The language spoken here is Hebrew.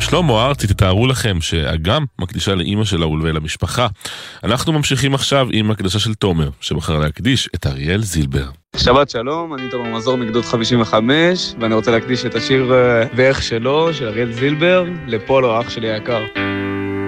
שלמה ארצי, תתארו לכם שאגם מקדישה לאמא שלה ולמשפחה. אנחנו ממשיכים עכשיו עם הקדשה של תומר, שבחר להקדיש את אריאל זילבר. שבת שלום, אני תומר מזור מגדוד 55, ואני רוצה להקדיש את השיר ואיך שלו, של אריאל זילבר, לפולו, אח שלי היקר.